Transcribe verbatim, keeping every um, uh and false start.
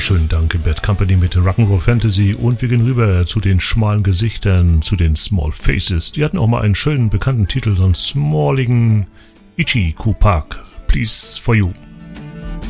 schönen Dank, Bad Company mit Rock'n'Roll Fantasy, und wir gehen rüber zu den schmalen Gesichtern, zu den Small Faces. Die hatten auch mal einen schönen bekannten Titel, so einen smalligen Ichi-Ku Park, Please for You.